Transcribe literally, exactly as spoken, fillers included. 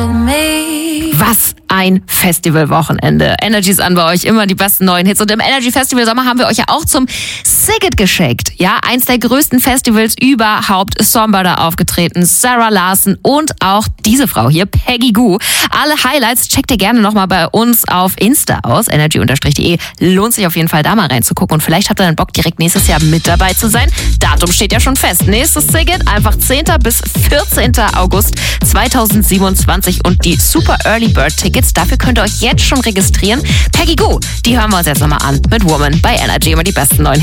Was ein Festivalwochenende. Energy ist an bei euch, immer die besten neuen Hits. Und im Energy Festival Sommer haben wir euch ja auch zum Siget geschickt. Ja, eins der größten Festivals überhaupt. Somebody aufgetreten, Sarah Larson und auch diese Frau hier, Peggy Gou. Alle Highlights checkt ihr gerne nochmal bei uns auf Insta aus, energy unterstrich de. Lohnt sich auf jeden Fall da mal reinzugucken. Und vielleicht habt ihr dann Bock, direkt nächstes Jahr mit dabei zu sein. Datum steht ja schon fest. Nächstes Siget einfach zehnten bis vierzehnten August zweitausendsiebenundzwanzig und die Super Early Bird Tickets. Dafür könnt ihr euch jetzt schon registrieren. Peggy Gou, die hören wir uns jetzt nochmal an mit Woman bei Energy. Immer die besten neuen Hits.